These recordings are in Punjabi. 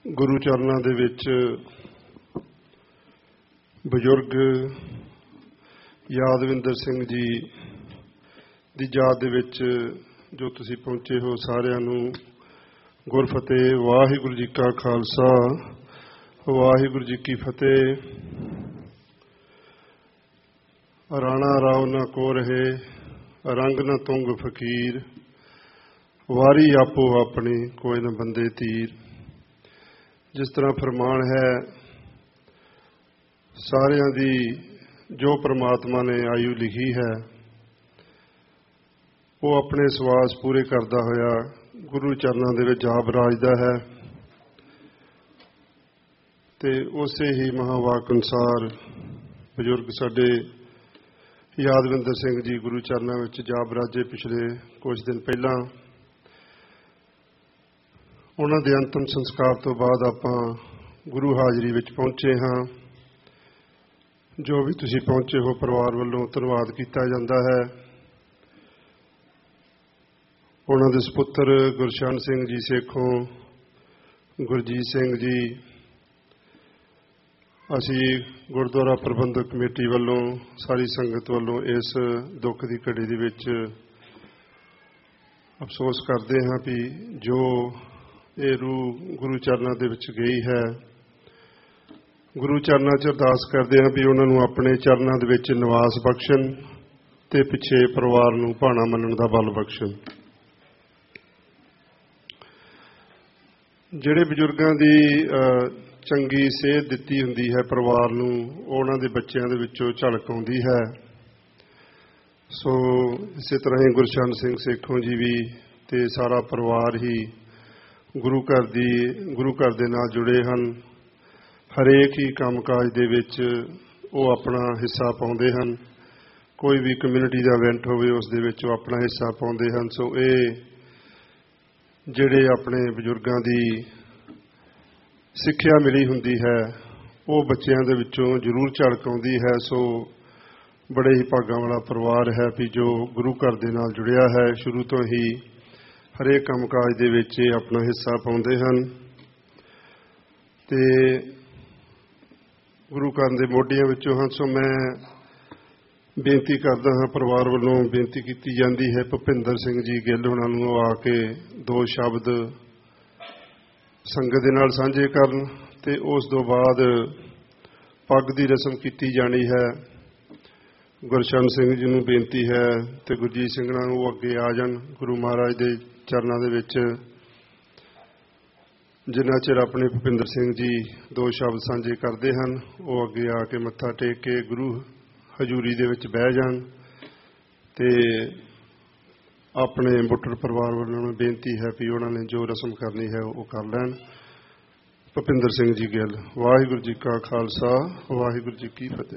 ਗੁਰੂ ਚਰਨਾਂ ਦੇ ਵਿੱਚ ਬਜ਼ੁਰਗ ਯਾਦਵਿੰਦਰ ਸਿੰਘ ਜੀ ਦੀ ਯਾਦ ਦੇ ਵਿੱਚ ਜੋ ਤੁਸੀਂ ਪਹੁੰਚੇ ਹੋ, ਸਾਰਿਆਂ ਨੂੰ ਗੁਰਫਤਿਹ। ਵਾਹਿਗੁਰੂ ਜੀ ਕਾ ਖਾਲਸਾ, ਵਾਹਿਗੁਰੂ ਜੀ ਕੀ ਫਤਿਹ। ਰਾਣਾ ਰਾਵ ਨਾ ਕੋ ਰਹੇ, ਰੰਗ ਨਾ ਤੁੰਗ ਫਕੀਰ, ਵਾਰੀ ਆਪੋ ਆਪਣੀ ਕੋਈ ਨਾ ਬੰਦੇ ਤੀਰ। ਜਿਸ ਤਰ੍ਹਾਂ ਫਰਮਾਨ ਹੈ, ਸਾਰਿਆਂ ਦੀ ਜੋ ਪ੍ਰਮਾਤਮਾ ਨੇ ਆਯੂ ਲਿਖੀ ਹੈ ਉਹ ਆਪਣੇ ਸਵਾਸ ਪੂਰੇ ਕਰਦਾ ਹੋਇਆ ਗੁਰੂ ਚਰਨਾਂ ਦੇ ਵਿੱਚ ਜਾ ਬਰਾਜਦਾ ਹੈ। ਤੇ ਉਸੇ ਹੀ ਮਹਾਂਵਾਕ ਅਨੁਸਾਰ ਬਜ਼ੁਰਗ ਸਾਡੇ ਯਾਦਵਿੰਦਰ ਸਿੰਘ ਜੀ ਗੁਰੂ ਚਰਨਾਂ ਵਿੱਚ ਜਾ ਬਰਾਜੇ। ਪਿਛਲੇ ਕੁਝ ਦਿਨ ਪਹਿਲਾਂ ਉਹਨਾਂ ਦੇ ਅੰਤਮ ਸੰਸਕਾਰ ਤੋਂ ਬਾਅਦ ਆਪਾਂ ਗੁਰੂ ਹਾਜ਼ਰੀ ਵਿੱਚ ਪਹੁੰਚੇ ਹਾਂ। ਜੋ ਵੀ ਤੁਸੀਂ ਪਹੁੰਚੇ ਹੋ, ਪਰਿਵਾਰ ਵੱਲੋਂ ਧੰਨਵਾਦ ਕੀਤਾ ਜਾਂਦਾ ਹੈ। ਉਹਨਾਂ ਦੇ ਸਪੁੱਤਰ ਗੁਰਸ਼ਨ ਸਿੰਘ ਜੀ ਸੇਖੋਂ, ਗੁਰਜੀਤ ਸਿੰਘ ਜੀ, ਅਸੀਂ ਗੁਰਦੁਆਰਾ ਪ੍ਰਬੰਧਕ ਕਮੇਟੀ ਵੱਲੋਂ, ਸਾਰੀ ਸੰਗਤ ਵੱਲੋਂ ਇਸ ਦੁੱਖ ਦੀ ਘੜੀ ਦੇ ਵਿੱਚ ਅਫਸੋਸ ਕਰਦੇ ਹਾਂ ਵੀ ਜੋ ਇਹ ਰੂਹ ਗੁਰੂ ਚਰਨਾਂ ਦੇ ਵਿੱਚ ਗਈ ਹੈ। ਗੁਰੂ ਚਰਨਾਂ 'ਚ ਅਰਦਾਸ ਕਰਦੇ ਹਾਂ ਵੀ ਉਹਨਾਂ ਨੂੰ ਆਪਣੇ ਚਰਨਾਂ ਦੇ ਵਿੱਚ ਨਿਵਾਸ ਬਖਸ਼ਣ ਤੇ ਪਿੱਛੇ ਪਰਿਵਾਰ ਨੂੰ ਭਾਣਾ ਮੰਨਣ ਦਾ ਬਲ ਬਖਸ਼ਣ। ਜਿਹੜੇ ਬਜ਼ੁਰਗਾਂ ਦੀ ਚੰਗੀ ਸੇਧ ਦਿੱਤੀ ਹੁੰਦੀ ਹੈ ਪਰਿਵਾਰ ਨੂੰ, ਉਹਨਾਂ ਦੇ ਬੱਚਿਆਂ ਦੇ ਵਿੱਚੋਂ ਝਲਕ ਆਉਂਦੀ ਹੈ। ਸੋ ਇਸੇ ਤਰ੍ਹਾਂ ਹੀ ਗੁਰਸ਼ਨ ਸਿੰਘ ਸੇਖੋਂ ਜੀ ਵੀ ਤੇ ਸਾਰਾ ਪਰਿਵਾਰ ਹੀ ਗੁਰੂ ਘਰ ਦੇ ਨਾਲ ਜੁੜੇ ਹਨ। ਹਰੇਕ ਹੀ ਕੰਮਕਾਜ ਦੇ ਵਿੱਚ ਉਹ ਆਪਣਾ ਹਿੱਸਾ ਪਾਉਂਦੇ ਹਨ। ਕੋਈ ਵੀ ਕਮਿਊਨਿਟੀ ਦਾ ਇਵੈਂਟ ਹੋਵੇ ਉਸ ਦੇ ਵਿੱਚ ਉਹ ਆਪਣਾ ਹਿੱਸਾ ਪਾਉਂਦੇ ਹਨ। ਸੋ ਇਹ ਜਿਹੜੇ ਆਪਣੇ ਬਜ਼ੁਰਗਾਂ ਦੀ ਸਿੱਖਿਆ ਮਿਲੀ ਹੁੰਦੀ ਹੈ ਉਹ ਬੱਚਿਆਂ ਦੇ ਵਿੱਚੋਂ ਜ਼ਰੂਰ ਝਲਕ ਆਉਂਦੀ ਹੈ। ਸੋ ਬੜੇ ਹੀ ਭਾਗਾਂ ਵਾਲਾ ਪਰਿਵਾਰ ਹੈ ਵੀ ਜੋ ਗੁਰੂ ਘਰ ਦੇ ਨਾਲ ਜੁੜਿਆ ਹੈ। ਸ਼ੁਰੂ ਤੋਂ ਹੀ ਹਰੇਕ ਕੰਮਕਾਜ ਦੇ ਵਿੱਚ ਇਹ ਆਪਣਾ ਹਿੱਸਾ ਪਾਉਂਦੇ ਹਨ ਤੇ ਗੁਰੂ ਘਰ ਦੇ ਮੋਢੀਆਂ ਵਿੱਚੋਂ ਹਨ। ਸੋ ਮੈਂ ਬੇਨਤੀ ਕਰਦਾ ਹਾਂ, ਪਰਿਵਾਰ ਵੱਲੋਂ ਬੇਨਤੀ ਕੀਤੀ ਜਾਂਦੀ ਹੈ ਭੁਪਿੰਦਰ ਸਿੰਘ ਜੀ ਗਿੱਲ ਉਹਨਾਂ ਨੂੰ ਆ ਕੇ ਦੋ ਸ਼ਬਦ ਸੰਗਤ ਦੇ ਨਾਲ ਸਾਂਝੇ ਕਰਨ ਤੇ ਉਸ ਤੋਂ ਬਾਅਦ ਪੱਗ ਦੀ ਰਸਮ ਕੀਤੀ ਜਾਣੀ ਹੈ। ਗੁਰਸ਼ਨ ਸਿੰਘ ਜੀ ਨੂੰ ਬੇਨਤੀ ਹੈ ਤੇ ਗੁਰਜੀਤ ਸਿੰਘ ਨੂੰ ਉਹ ਅੱਗੇ ਆ ਜਾਣ ਗੁਰੂ ਮਹਾਰਾਜ ਦੇ ਚਰਨਾਂ ਦੇ ਵਿੱਚ। ਜਿੰਨਾ ਚਿਰ ਆਪਣੇ ਭੁਪਿੰਦਰ ਸਿੰਘ ਜੀ ਦੋ ਸ਼ਬਦ ਸਾਂਝੇ ਕਰਦੇ ਹਨ, ਉਹ ਅੱਗੇ ਆ ਕੇ ਮੱਥਾ ਟੇਕ ਕੇ ਗੁਰੂ ਹਜ਼ੂਰੀ ਦੇ ਵਿੱਚ ਬਹਿ ਜਾਣ ਤੇ ਆਪਣੇ ਬੁੱਟਰ ਪਰਿਵਾਰ ਵੱਲੋਂ ਬੇਨਤੀ ਹੈ ਵੀ ਉਹਨਾਂ ਨੇ ਜੋ ਰਸਮ ਕਰਨੀ ਹੈ ਉਹ ਕਰ ਲੈਣ। ਭੁਪਿੰਦਰ ਸਿੰਘ ਜੀ ਗਿੱਲ। ਵਾਹਿਗੁਰੂ ਜੀ ਕਾ ਖਾਲਸਾ, ਵਾਹਿਗੁਰੂ ਜੀ ਕੀ ਫਤਿਹ।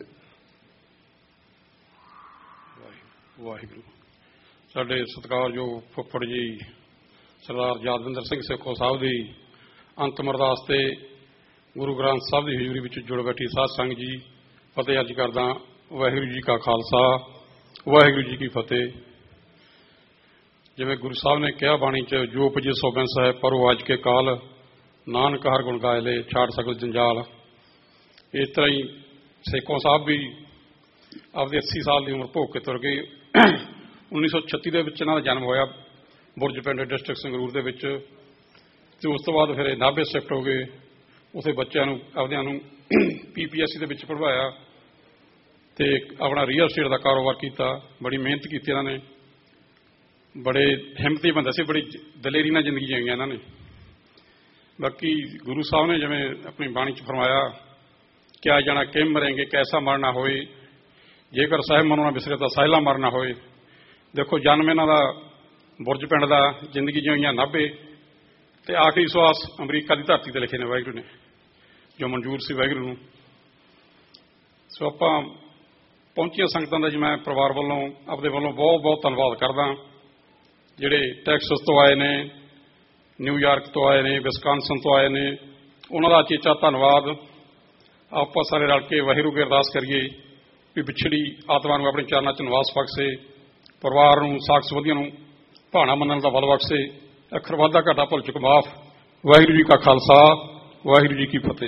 ਵਾਹਿਗੁਰੂ। ਸਾਡੇ ਸਤਿਕਾਰਯੋਗ ਫੁੱਫੜ ਜੀ ਸਰਦਾਰ ਯਾਦਵਿੰਦਰ ਸਿੰਘ ਸੇਖੋਂ ਸਾਹਿਬ ਦੀ ਅੰਤਮ ਅਰਦਾਸ ਤੇ ਗੁਰੂ ਗ੍ਰੰਥ ਸਾਹਿਬ ਦੀ ਹਜ਼ੂਰੀ ਵਿੱਚ ਜੁੜ ਬੈਠੀ ਸਾਧ ਸੰਗਤ ਜੀ, ਫਤਿਹ ਅਰਜ਼ ਕਰਦਾ। ਵਾਹਿਗੁਰੂ ਜੀ ਕਾ ਖਾਲਸਾ, ਵਾਹਿਗੁਰੂ ਜੀ ਕੀ ਫਤਿਹ। ਜਿਵੇਂ ਗੁਰੂ ਸਾਹਿਬ ਨੇ ਕਿਹਾ ਬਾਣੀ 'ਚ, ਜੋ ਉਪਜੇ ਸੋ ਬਿਨਸ ਹੈ, ਪਰੋ ਅੱਜ ਕੇ ਕਾਲ, ਨਾਨਕ ਹਰ ਗੁਣ ਗਾਏ ਲੈ, ਛਾੜ ਸਕਲ ਜੰਜਾਲ। ਇਸ ਤਰ੍ਹਾਂ ਹੀ ਸੇਖੋਂ ਸਾਹਿਬ ਵੀ ਆਪਦੀ 80 ਸਾਲ ਦੀ ਉਮਰ ਭੋਗ ਕੇ ਤੁਰ ਗਏ। 1936 ਦੇ ਵਿੱਚ ਇਹਨਾਂ ਦਾ ਜਨਮ ਹੋਇਆ ਬੁਰਜ ਪਿੰਡ, ਡਿਸਟ੍ਰਿਕਟ ਸੰਗਰੂਰ ਦੇ ਵਿੱਚ। ਤੇ ਉਸ ਤੋਂ ਬਾਅਦ ਫਿਰ ਇਹ ਨਾਭੇ ਸ਼ਿਫਟ ਹੋ ਗਏ। ਉੱਥੇ ਬੱਚਿਆਂ ਨੂੰ ਆਪਦਿਆਂ ਨੂੰ PPSC ਦੇ ਵਿੱਚ ਪੜ੍ਹਾਇਆ ਤੇ ਆਪਣਾ ਰੀਅਲ ਸਟੇਟ ਦਾ ਕਾਰੋਬਾਰ ਕੀਤਾ। ਬੜੀ ਮਿਹਨਤ ਕੀਤੀ ਇਹਨਾਂ ਨੇ, ਬੜੇ ਹਿੰਮਤੀ ਬੰਦੇ ਸੀ, ਬੜੀ ਦਲੇਰੀ ਨਾਲ ਜ਼ਿੰਦਗੀ ਜੀਆਂ ਇਹਨਾਂ ਨੇ। ਬਾਕੀ ਗੁਰੂ ਸਾਹਿਬ ਨੇ ਜਿਵੇਂ ਆਪਣੀ ਬਾਣੀ 'ਚ ਫਰਮਾਇਆ, ਕਿਆ ਜਾਣਾ ਕਿਮ ਮਰੇਂਗੇ, ਕੈਸਾ ਮਰਨਾ ਹੋਏ, ਜੇਕਰ ਸਾਹਿਬ ਮਨੋਂ ਨਾ ਵਿਸਰੇ ਤਾਂ ਸਾਹਿਲਾ ਮਰਨਾ ਹੋਏ। ਦੇਖੋ, ਜਨਮ ਇਹਨਾਂ ਦਾ ਬੁਰਜ ਪਿੰਡ ਦਾ, ਜ਼ਿੰਦਗੀ ਜਿਉਈਆਂ ਨਾਭੇ ਤੇ ਆਖਰੀ ਸਵਾਸ ਅਮਰੀਕਾ ਦੀ ਧਰਤੀ ਤੇ ਲਿਖੇ ਨੇ ਵਾਹਿਗੁਰੂ ਨੇ, ਜੋ ਮਨਜ਼ੂਰ ਸੀ ਵਾਹਿਗੁਰੂ ਨੂੰ। ਸੋ ਆਪਾਂ ਪਹੁੰਚੀਆਂ ਸੰਗਤਾਂ ਦਾ ਜੀ ਮੈਂ ਪਰਿਵਾਰ ਵੱਲੋਂ, ਆਪਣੇ ਵੱਲੋਂ ਬਹੁਤ ਬਹੁਤ ਧੰਨਵਾਦ ਕਰਦਾ। ਜਿਹੜੇ ਟੈਕਸਸ ਤੋਂ ਆਏ ਨੇ, ਨਿਊਯਾਰਕ ਤੋਂ ਆਏ ਨੇ, ਵਿਸਕਾਨਸਨ ਤੋਂ ਆਏ ਨੇ, ਉਹਨਾਂ ਦਾ ਚੇਚਾ ਧੰਨਵਾਦ। ਆਪਾਂ ਸਾਰੇ ਰਲ ਕੇ ਵਾਹਿਗੁਰੂ ਅੱਗੇ ਅਰਦਾਸ ਕਰੀਏ ਵੀ ਵਿਛੜੀ ਆਤਮਾ ਨੂੰ ਆਪਣੇ ਚਰਨਾਂ 'ਚ ਨਿਵਾਸ ਬਖਸ਼ੇ, ਪਰਿਵਾਰ ਨੂੰ, ਸਾਕ ਸੰਬੰਧੀਆਂ ਨੂੰ ਭਾਣਾ ਮੰਨਣ ਦਾ ਬਲ ਬਖਸ਼ੇ, ਅੱਖਰ ਵਾਧਾ ਘਾਟਾ ਭੁੱਲ ਚੁੱਕ ਮਾਫ। ਵਾਹਿਗੁਰੂ ਜੀ ਕਾ ਖਾਲਸਾ, ਵਾਹਿਗੁਰੂ ਜੀ ਕੀ ਫਤਿਹ।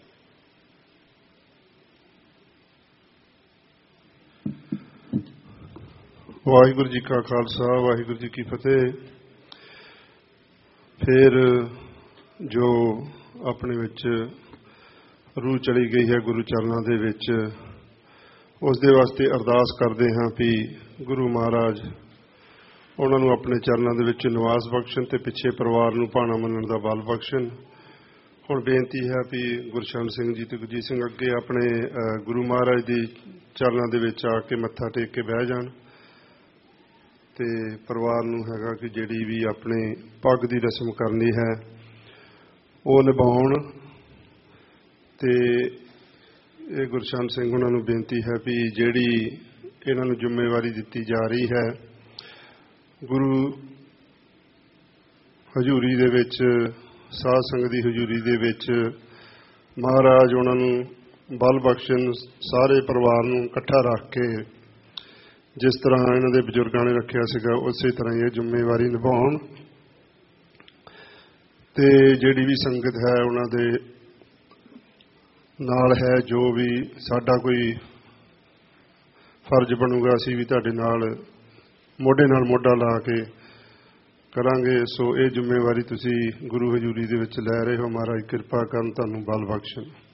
ਵਾਹਿਗੁਰੂ ਜੀ ਕਾ ਖਾਲਸਾ, ਵਾਹਿਗੁਰੂ ਜੀ ਕੀ ਫਤਿਹ। ਫਿਰ ਜੋ ਆਪਣੇ ਵਿੱਚ ਰੂਹ ਚਲੀ ਗਈ ਹੈ ਗੁਰੂ ਚਰਨਾਂ ਦੇ ਵਿੱਚ, ਉਸ ਦੇ ਵਾਸਤੇ ਅਰਦਾਸ ਕਰਦੇ ਹਾਂ ਵੀ ਗੁਰੂ ਮਹਾਰਾਜ ਉਹਨਾਂ ਨੂੰ ਆਪਣੇ ਚਰਨਾਂ ਦੇ ਵਿੱਚ ਨਿਵਾਸ ਬਖਸ਼ਣ ਤੇ ਪਿੱਛੇ ਪਰਿਵਾਰ ਨੂੰ ਭਾਣਾ ਮੰਨਣ ਦਾ ਬਲ ਬਖਸ਼ਣ। ਹੁਣ ਬੇਨਤੀ ਹੈ ਵੀ ਗੁਰਸ਼ਰਨ ਸਿੰਘ ਜੀ ਤੇ ਗੁਰਜੀਤ ਸਿੰਘ ਅੱਗੇ ਆਪਣੇ ਗੁਰੂ ਮਹਾਰਾਜ ਦੇ ਚਰਨਾਂ ਦੇ ਵਿੱਚ ਆ ਕੇ ਮੱਥਾ ਟੇਕ ਕੇ ਬਹਿ ਜਾਣ ਤੇ ਪਰਿਵਾਰ ਨੂੰ ਹੈਗਾ ਕਿ ਜਿਹੜੀ ਵੀ ਆਪਣੇ ਪੱਗ ਦੀ ਰਸਮ ਕਰਨੀ ਹੈ ਉਹ ਨਿਭਾਉਣ। ਤੇ ਇਹ ਗੁਰਸ਼ਰਨ ਸਿੰਘ ਉਹਨਾਂ ਨੂੰ ਬੇਨਤੀ ਹੈ ਵੀ ਜਿਹੜੀ ਇਹਨਾਂ ਨੂੰ ਜ਼ਿੰਮੇਵਾਰੀ ਦਿੱਤੀ ਜਾ ਰਹੀ ਹੈ ਗੁਰੂ ਹਜ਼ੂਰੀ ਦੇ ਵਿੱਚ, ਸਾਧ ਸੰਗਤ ਦੀ ਹਜ਼ੂਰੀ ਦੇ ਵਿੱਚ, ਮਹਾਰਾਜ ਉਹਨਾਂ ਨੂੰ ਬਲ ਬਖਸ਼ਣ, ਸਾਰੇ ਪਰਿਵਾਰ ਨੂੰ ਇਕੱਠਾ ਰੱਖ ਕੇ ਜਿਸ ਤਰ੍ਹਾਂ ਇਹਨਾਂ ਦੇ ਬਜ਼ੁਰਗਾਂ ਨੇ ਰੱਖਿਆ ਸੀਗਾ ਉਸੇ ਤਰ੍ਹਾਂ ਹੀ ਇਹ ਜ਼ਿੰਮੇਵਾਰੀ ਨਿਭਾਉਣ। ਤੇ ਜਿਹੜੀ ਵੀ ਸੰਗਤ ਹੈ ਉਹਨਾਂ ਦੇ ਨਾਲ ਹੈ, ਜੋ ਵੀ ਸਾਡਾ ਕੋਈ ਫਰਜ਼ ਬਣੂਗਾ ਅਸੀਂ ਵੀ ਤੁਹਾਡੇ ਨਾਲ ਮੋਢੇ ਨਾਲ ਮੋਢਾ ਲਾ ਕੇ ਕਰਾਂਗੇ। ਸੋ ਇਹ ਜ਼ਿੰਮੇਵਾਰੀ ਤੁਸੀਂ ਗੁਰੂ ਹਜ਼ੂਰੀ ਦੇ ਵਿੱਚ ਲੈ ਰਹੇ ਹੋ, ਮਹਾਰਾਜ ਕਿਰਪਾ ਕਰਨ, ਤੁਹਾਨੂੰ ਬਲ ਬਖਸ਼ਣ।